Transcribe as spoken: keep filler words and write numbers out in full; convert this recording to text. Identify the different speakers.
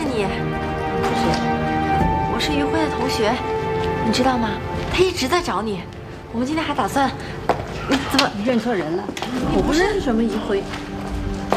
Speaker 1: 是你。
Speaker 2: 是谁？
Speaker 1: 我是于辉的同学，你知道吗？他一直在找你。我们今天还打算，你怎么？
Speaker 2: 你认错人了，我不认识什么于辉，